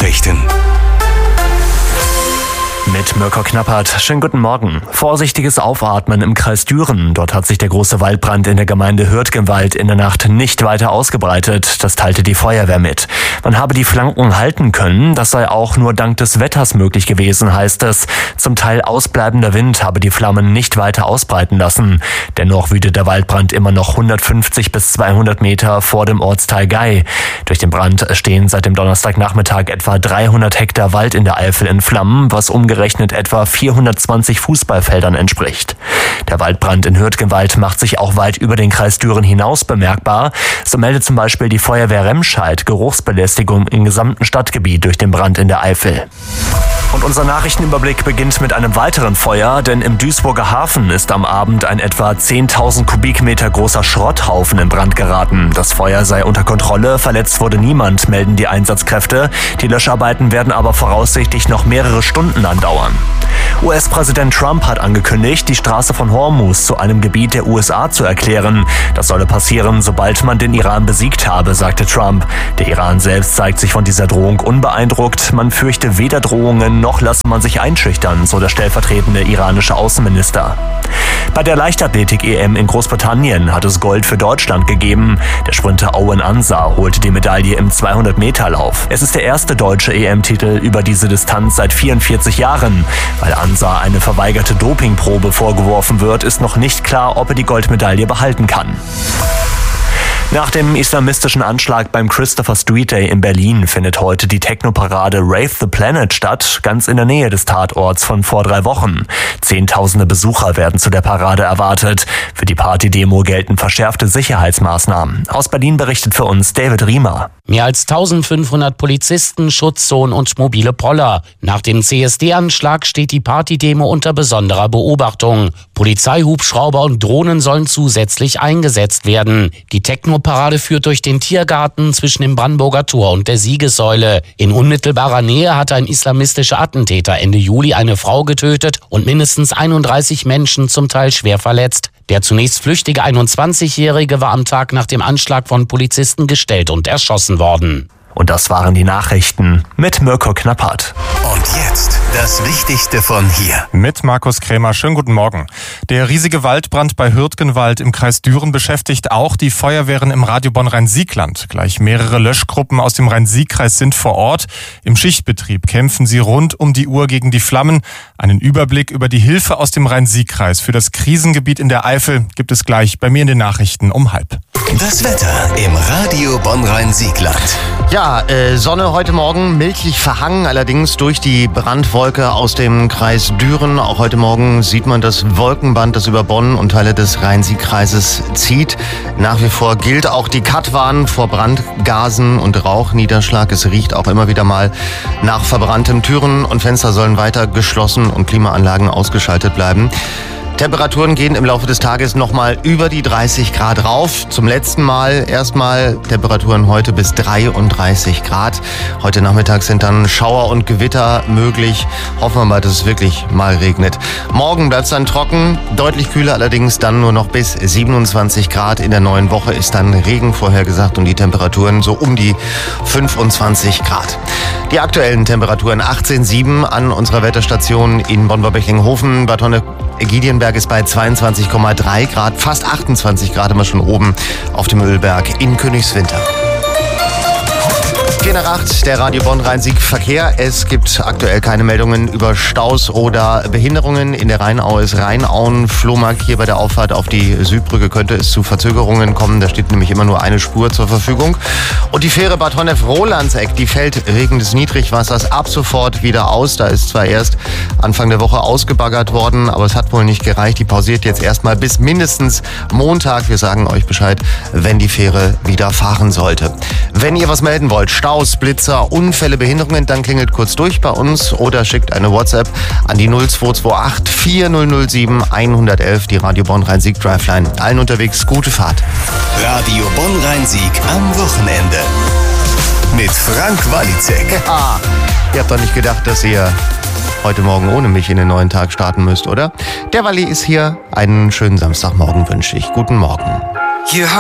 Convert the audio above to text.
Nachrichten. Mit Mirko Knappert. Schönen guten Morgen. Vorsichtiges Aufatmen im Kreis Düren. Dort hat sich der große Waldbrand in der Gemeinde Hürtgenwald in der Nacht nicht weiter ausgebreitet. Das teilte die Feuerwehr mit. Man habe die Flanken halten können. Das sei auch nur dank des Wetters möglich gewesen, heißt es. Zum Teil ausbleibender Wind habe die Flammen nicht weiter ausbreiten lassen. Dennoch wütet der Waldbrand immer noch 150 bis 200 Meter vor dem Ortsteil Gei. Durch den Brand stehen seit dem Donnerstagnachmittag etwa 300 Hektar Wald in der Eifel in Flammen, was umgerechnet etwa 420 Fußballfeldern entspricht. Der Waldbrand in Hürtgenwald macht sich auch weit über den Kreis Düren hinaus bemerkbar. So meldet zum Beispiel die Feuerwehr Remscheid Geruchsbelästigung im gesamten Stadtgebiet durch den Brand in der Eifel. Und unser Nachrichtenüberblick beginnt mit einem weiteren Feuer, denn im Duisburger Hafen ist am Abend ein etwa 10.000 Kubikmeter großer Schrotthaufen in Brand geraten. Das Feuer sei unter Kontrolle, verletzt wurde niemand, melden die Einsatzkräfte. Die Löscharbeiten werden aber voraussichtlich noch mehrere Stunden andauern. US-Präsident Trump hat angekündigt, die Straße von Hormuz zu einem Gebiet der USA zu erklären. Das solle passieren, sobald man den Iran besiegt habe, sagte Trump. Der Iran selbst zeigt sich von dieser Drohung unbeeindruckt. Man fürchte weder Drohungen noch lasse man sich einschüchtern, so der stellvertretende iranische Außenminister. Bei der Leichtathletik-EM in Großbritannien hat es Gold für Deutschland gegeben. Der Sprinter Owen Ansah holte die Medaille im 200-Meter-Lauf. Es ist der erste deutsche EM-Titel über diese Distanz seit 44 Jahren. Weil Ansah eine verweigerte Dopingprobe vorgeworfen wird, ist noch nicht klar, ob er die Goldmedaille behalten kann. Nach dem islamistischen Anschlag beim Christopher Street Day in Berlin findet heute die Techno-Parade Rave the Planet statt, ganz in der Nähe des Tatorts von vor 3 Wochen. Zehntausende Besucher werden zu der Parade erwartet. Für die Partydemo gelten verschärfte Sicherheitsmaßnahmen. Aus Berlin berichtet für uns David Riemer. Mehr als 1500 Polizisten, Schutzzonen und mobile Poller. Nach dem CSD-Anschlag steht die Partydemo unter besonderer Beobachtung. Polizeihubschrauber und Drohnen sollen zusätzlich eingesetzt werden. Die Techno-Parade führt durch den Tiergarten zwischen dem Brandenburger Tor und der Siegessäule. In unmittelbarer Nähe hatte ein islamistischer Attentäter Ende Juli eine Frau getötet und mindestens 31 Menschen zum Teil schwer verletzt. Der zunächst flüchtige 21-Jährige war am Tag nach dem Anschlag von Polizisten gestellt und erschossen worden. Und das waren die Nachrichten mit Mirko Knappert. Und jetzt das Wichtigste von hier. Mit Markus Krämer. Schönen guten Morgen. Der riesige Waldbrand bei Hürtgenwald im Kreis Düren beschäftigt auch die Feuerwehren im Radio Bonn-Rhein-Sieg-Land. Gleich mehrere Löschgruppen aus dem Rhein-Sieg-Kreis sind vor Ort. Im Schichtbetrieb kämpfen sie rund um die Uhr gegen die Flammen. Einen Überblick über die Hilfe aus dem Rhein-Sieg-Kreis für das Krisengebiet in der Eifel gibt es gleich bei mir in den Nachrichten um 12:30. Das Wetter im Radio Bonn-Rhein-Sieg-Land. Ja, Sonne heute Morgen, milchig verhangen, allerdings durch die Brandwolke aus dem Kreis Düren. Auch heute Morgen sieht man das Wolkenband, das über Bonn und Teile des Rhein-Sieg-Kreises zieht. Nach wie vor gilt auch die Kat-Warn vor Brandgasen und Rauchniederschlag. Es riecht auch immer wieder mal nach verbranntem. Türen und Fenster sollen weiter geschlossen und Klimaanlagen ausgeschaltet bleiben. Temperaturen gehen im Laufe des Tages nochmal über die 30 Grad rauf. Zum letzten Mal erstmal Temperaturen heute bis 33 Grad. Heute Nachmittag sind dann Schauer und Gewitter möglich. Hoffen wir mal, dass es wirklich mal regnet. Morgen bleibt es dann trocken, deutlich kühler allerdings, dann nur noch bis 27 Grad. In der neuen Woche ist dann Regen vorhergesagt und die Temperaturen so um die 25 Grad. Die aktuellen Temperaturen 18,7 an unserer Wetterstation in Bonn-Beckinghofen. Bad Giedienberg ist bei 22,3 Grad, fast 28 Grad immer schon oben auf dem Ölberg in Königswinter. 4 nach 8, der Radio Bonn-Rhein-Sieg Verkehr. Es gibt aktuell keine Meldungen über Staus oder Behinderungen. In der Rheinau ist Rheinauen-Flohmarkt. Hier bei der Auffahrt auf die Südbrücke könnte es zu Verzögerungen kommen. Da steht nämlich immer nur eine Spur zur Verfügung. Und die Fähre Bad Honnef-Rolandseck, die fällt wegen des Niedrigwassers ab sofort wieder aus. Da ist zwar erst Anfang der Woche ausgebaggert worden, aber es hat wohl nicht gereicht. Die pausiert jetzt erstmal bis mindestens Montag. Wir sagen euch Bescheid, wenn die Fähre wieder fahren sollte. Wenn ihr was melden wollt, Staus, Blitzer, Unfälle, Behinderungen, dann klingelt kurz durch bei uns oder schickt eine WhatsApp an die 0228 4007 111, die Radio Bonn-Rhein-Sieg Driveline. Allen unterwegs gute Fahrt. Radio Bonn-Rhein-Sieg am Wochenende. Mit Frank Walizek. Ja, ihr habt doch nicht gedacht, dass ihr heute Morgen ohne mich in den neuen Tag starten müsst, oder? Der Walli ist hier. Einen schönen Samstagmorgen wünsche ich. Guten Morgen.